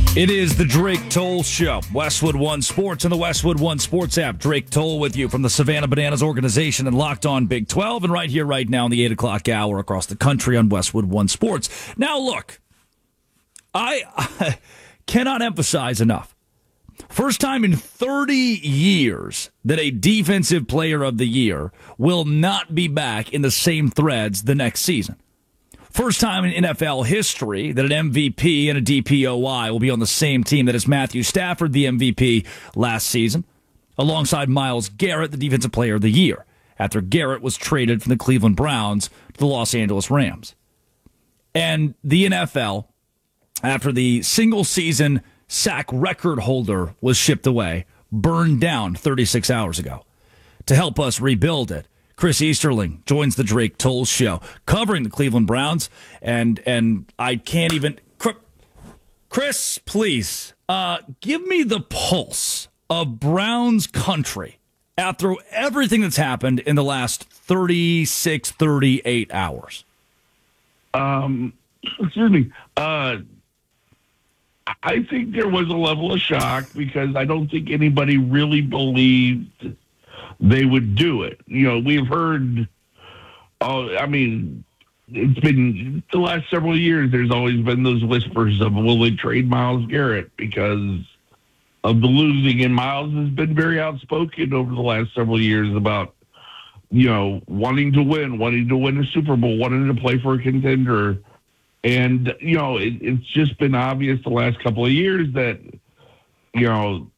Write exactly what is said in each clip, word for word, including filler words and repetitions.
It is the Drake Toll Show. Westwood One Sports and the Westwood One Sports app. Drake Toll with you from the Savannah Bananas organization and Locked On Big twelve, and right here, right now, in the eight o'clock hour across the country on Westwood One Sports. Now, look, I, I cannot emphasize enough. First time in thirty years that a Defensive Player of the Year will not be back in the same threads the next season. First time in N F L history that an M V P and a D P O Y will be on the same team. That is Matthew Stafford, the M V P last season, alongside Myles Garrett, the Defensive Player of the Year, after Garrett was traded from the Cleveland Browns to the Los Angeles Rams. And the N F L, after the single-season sack record holder was shipped away, burned down thirty-six hours ago. To help us rebuild it, Chris Easterling joins the Drake Toll Show, covering the Cleveland Browns, and and I can't even... Chris, please, uh, give me the pulse of Browns country after everything that's happened in the last thirty-six, thirty-eight hours. Um, excuse me. Uh, I think there was a level of shock because I don't think anybody really believed they would do it. You know, we've heard, oh, I mean, it's been the last several years, there's always been those whispers of, will they trade Myles Garrett because of the losing? And Myles has been very outspoken over the last several years about, you know, wanting to win, wanting to win a Super Bowl, wanting to play for a contender. And, you know, it, it's just been obvious the last couple of years that, you know,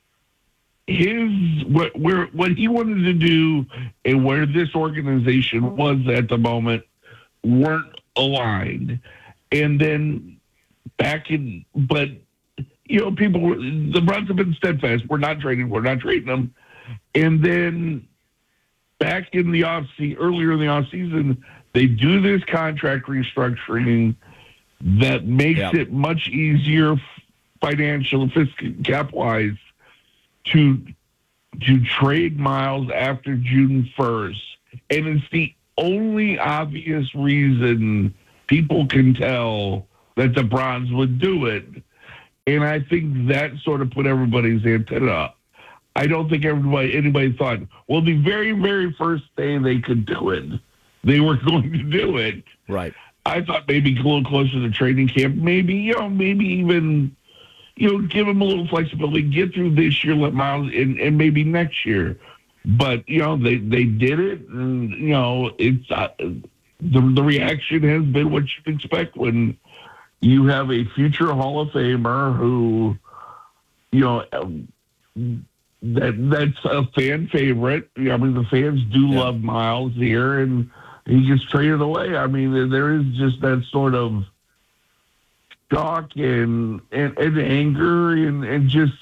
his what where what he wanted to do and where this organization was at the moment weren't aligned. And then back in, but you know, people were, the Browns have been steadfast. We're not trading. We're not trading them. And then back in the off season, earlier in the off season, they do this contract restructuring that makes yep. it much easier financial, fiscal, cap wise, to to trade Myles after June first. And it's the only obvious reason people can tell that the Browns would do it. And I think that sort of put everybody's antenna up. I don't think everybody anybody thought, well, the very, very first day they could do it, they were going to do it. Right. I thought maybe a little closer to training camp, maybe, you know, maybe even, you know, give them a little flexibility, get through this year, let Myles, and, and maybe next year. But, you know, they, they did it, and, you know, it's uh, the, the reaction has been what you'd expect when you have a future Hall of Famer who, you know, um, that that's a fan favorite. I mean, the fans do yeah. love Myles here, and he gets traded away. I mean, there is just that sort of shock and, and, and anger and, and just,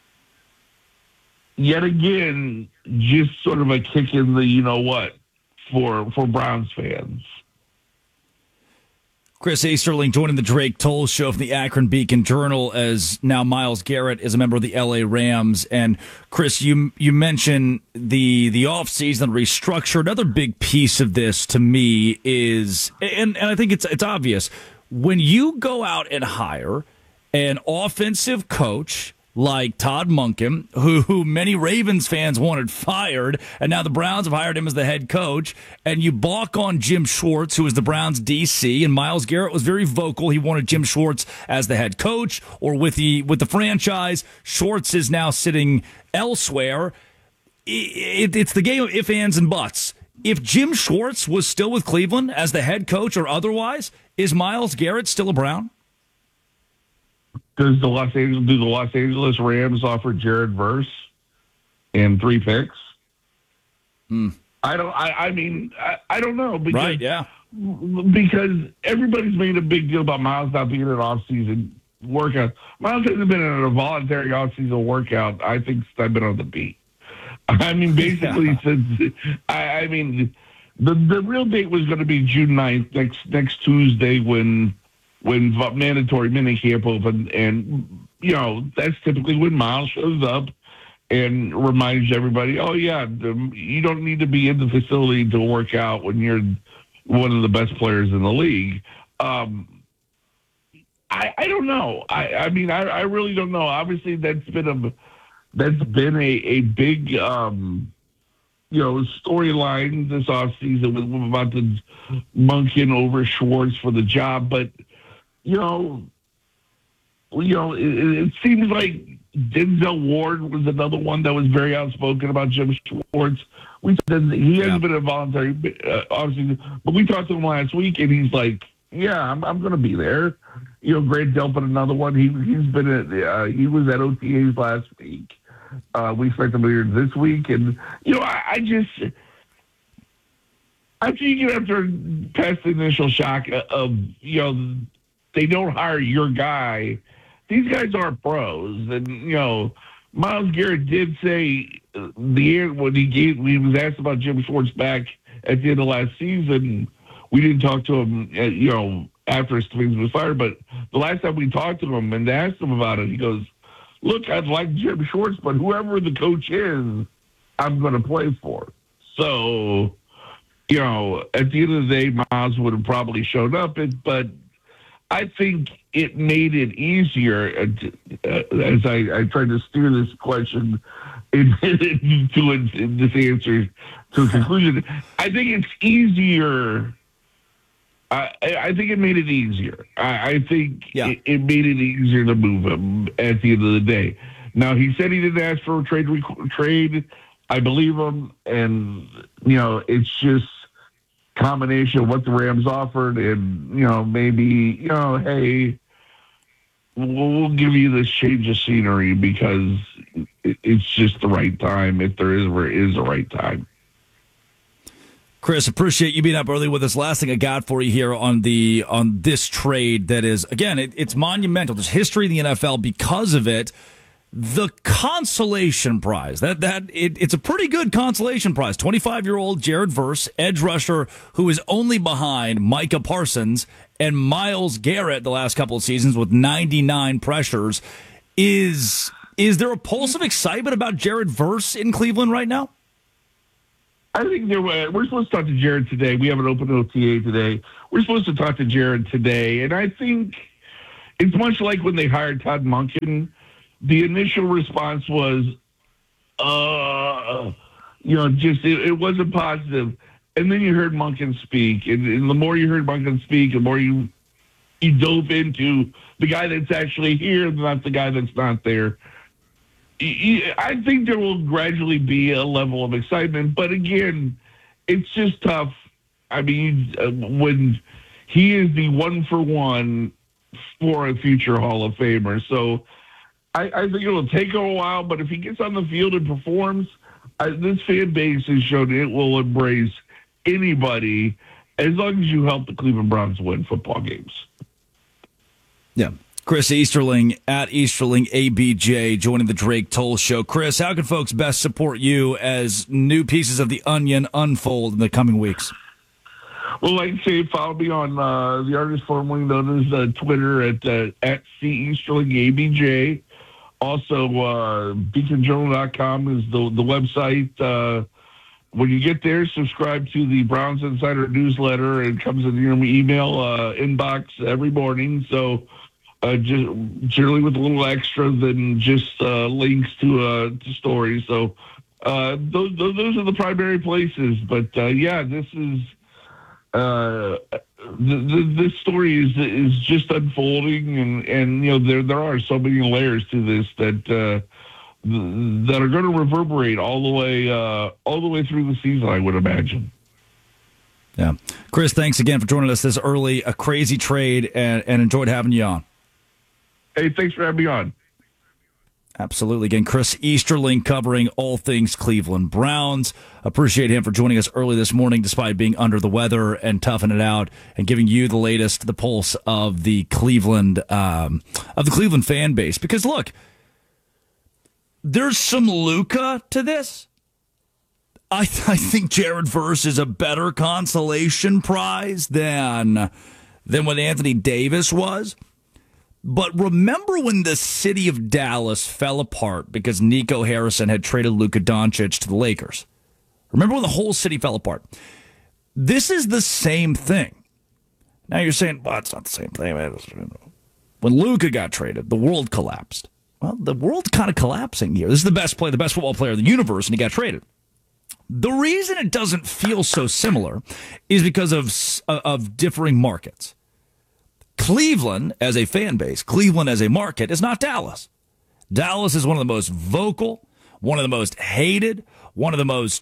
yet again, just sort of a kick in the you know what for for Browns fans. Chris Easterling joining the Drake Toll Show from the Akron Beacon Journal, as now Myles Garrett is a member of the L A Rams. And Chris, you you mentioned the the offseason restructure. Another big piece of this to me is, and, and I think it's it's obvious, when you go out and hire an offensive coach like Todd Monken, who, who many Ravens fans wanted fired, and now the Browns have hired him as the head coach, and you balk on Jim Schwartz, who is the Browns' D C, and Myles Garrett was very vocal. He wanted Jim Schwartz as the head coach or with the with the franchise. Schwartz is now sitting elsewhere. It, it, it's the game of ifs, ands, and buts. If Jim Schwartz was still with Cleveland as the head coach or otherwise, is Myles Garrett still a Brown? Does the Los Angeles do the Los Angeles Rams offer Jared Verse and three picks? Hmm. I don't. I, I mean, I, I don't know. Because, right? Yeah. Because everybody's made a big deal about Myles not being in an off-season workout. Myles hasn't been in a voluntary off-season workout, I think, since I've been on the beat. I mean, basically, yeah. since I, I mean, the the real date was going to be June ninth, next next Tuesday, when. when mandatory minicamp opened, and, you know, that's typically when Myles shows up and reminds everybody, oh, yeah, you don't need to be in the facility to work out when you're one of the best players in the league. Um, I, I don't know. I, I mean, I, I really don't know. Obviously, that's been a that's been a a big um, you know storyline this offseason with about the Monken over Schwartz for the job. But you know, you know, it, it seems like Denzel Ward was another one that was very outspoken about Jim Schwartz. We he hasn't yeah. been involuntary, uh, obviously, but we talked to him last week, and he's like, "Yeah, I'm, I'm going to be there." You know, Grant Delpit, another one. He he's been at uh, he was at O T As last week. Uh, we expect him here this week, and you know, I, I just after you get after past the initial shock of you know they don't hire your guy. These guys aren't pros, and you know. Myles Garrett did say the when he gave we was asked about Jim Schwartz back at the end of last season. We didn't talk to him, uh, you know, after Stevens was fired. But the last time we talked to him and asked him about it, he goes, "Look, I'd like Jim Schwartz, but whoever the coach is, I'm going to play for." So, you know, at the end of the day, Myles would have probably showed up, but I think it made it easier, uh, as I, I tried to steer this question into, to this answer to a conclusion. I think it's easier. I, I think it made it easier. I, I think yeah. it, it made it easier to move him at the end of the day. Now, he said he didn't ask for a trade. trade. I believe him, and, you know, it's just combination of what the Rams offered and, you know, maybe, you know, hey, we'll, we'll give you this change of scenery because it, it's just the right time, if there is where it is the right time. Chris, appreciate you being up early with us. Last thing I got for you here on the on this trade that is, again, it, it's monumental. There's history in the N F L because of it. The consolation prize, that that it, it's a pretty good consolation prize. twenty-five-year-old Jared Verse, edge rusher, who is only behind Micah Parsons and Myles Garrett the last couple of seasons with ninety-nine pressures. Is is there a pulse of excitement about Jared Verse in Cleveland right now? I think there. We're supposed to talk to Jared today. We have an open O T A today. We're supposed to talk to Jared today, and I think it's much like when they hired Todd Monken. The initial response was, uh, you know, just it, it wasn't positive. And then you heard Monken speak, and, and the more you heard Monken speak, the more you you dove into the guy that's actually here, not the guy that's not there. I think there will gradually be a level of excitement, but again, it's just tough. I mean, when he is the one for one for a future Hall of Famer, so. I, I think it'll take a while, but if he gets on the field and performs, uh, this fan base has shown it will embrace anybody as long as you help the Cleveland Browns win football games. Yeah. Chris Easterling at Easterling A B J joining the Drake Toll Show. Chris, how can folks best support you as new pieces of the onion unfold in the coming weeks? Well, like I say, follow me on uh, the artist formerly known as uh, Twitter at uh, at C Easterling A B J. Also, uh, beacon journal dot com is the, the website. Uh, when you get there, subscribe to the Browns Insider newsletter. It comes in your email uh, inbox every morning. So uh, just generally with a little extra than just uh, links to, uh, to stories. So uh, those, those are the primary places. But, uh, yeah, this is uh, the, the, this story is is just unfolding, and, and you know there there are so many layers to this that uh, that are going to reverberate all the way uh, all the way through the season, I would imagine. Yeah, Chris, thanks again for joining us this early. A crazy trade, and, and enjoyed having you on. Hey, thanks for having me on. Absolutely. Again, Chris Easterling covering all things Cleveland Browns. Appreciate him for joining us early this morning despite being under the weather and toughing it out and giving you the latest, the pulse of the Cleveland um, of the Cleveland fan base. Because look, there's some Luka to this. I, th- I think Jared Verse is a better consolation prize than than what Anthony Davis was. But remember when the city of Dallas fell apart because Nico Harrison had traded Luka Doncic to the Lakers? Remember when the whole city fell apart? This is the same thing. Now you're saying, well, it's not the same thing. When Luka got traded, the world collapsed. Well, the world's kind of collapsing here. This is the best player, the best football player in the universe, and he got traded. The reason it doesn't feel so similar is because of of differing markets. Cleveland as a fan base, Cleveland as a market is not Dallas. Dallas is one of the most vocal, one of the most hated, one of the most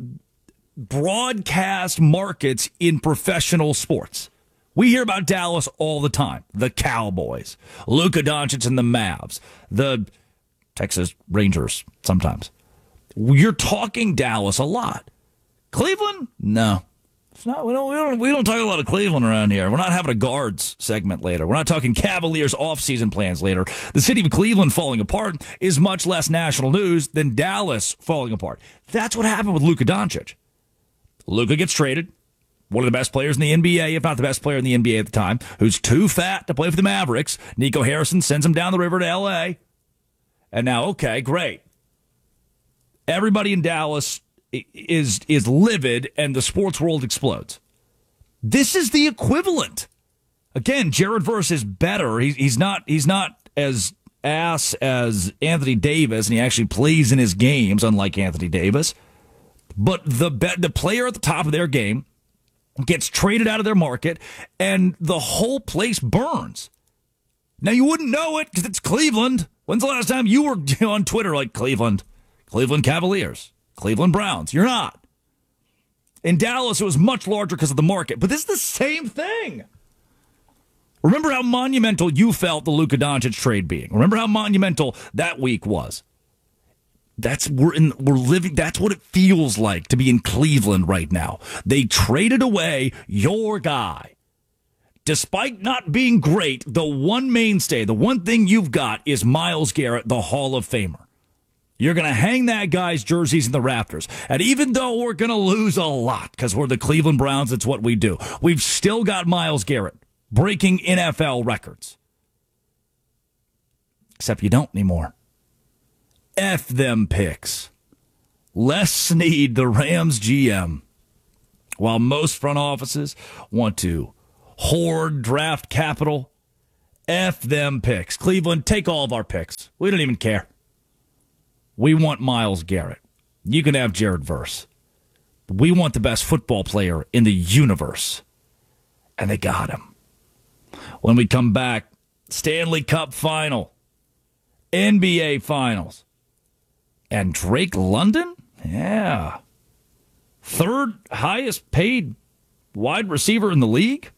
broadcast markets in professional sports. We hear about Dallas all the time. The Cowboys, Luka Doncic and the Mavs, the Texas Rangers sometimes. You're talking Dallas a lot. Cleveland? No. It's not, we, don't, we, don't, we don't talk a lot of Cleveland around here. We're not having a guards segment later. We're not talking Cavaliers offseason plans later. The city of Cleveland falling apart is much less national news than Dallas falling apart. That's what happened with Luka Doncic. Luka gets traded. One of the best players in the N B A, if not the best player in the N B A at the time, who's too fat to play for the Mavericks. Nico Harrison sends him down the river to L A. And now, okay, great. Everybody in Dallas is is livid, and the sports world explodes. This is the equivalent. Again, Jared Verse is better. He, he's not he's not as ass as Anthony Davis, and he actually plays in his games, unlike Anthony Davis. But the the player at the top of their game gets traded out of their market, and the whole place burns. Now, you wouldn't know it because it's Cleveland. When's the last time you were on Twitter like Cleveland? Cleveland Cavaliers, Cleveland Browns. You're not. In Dallas, it was much larger because of the market, but this is the same thing. Remember how monumental you felt the Luka Doncic trade being. Remember how monumental that week was. That's we're in we're living that's what it feels like to be in Cleveland right now. They traded away your guy. Despite not being great, the one mainstay, the one thing you've got is Myles Garrett, the Hall of Famer. You're going to hang that guy's jerseys in the rafters. And even though we're going to lose a lot because we're the Cleveland Browns, it's what we do. We've still got Myles Garrett breaking N F L records. Except you don't anymore. F them picks. Les Snead, the Rams G M, while most front offices want to hoard draft capital, F them picks. Cleveland, take all of our picks. We don't even care. We want Myles Garrett. You can have Jared Verse. We want the best football player in the universe. And they got him. When we come back, Stanley Cup final, N B A finals. And Drake London? Yeah. Third highest paid wide receiver in the league?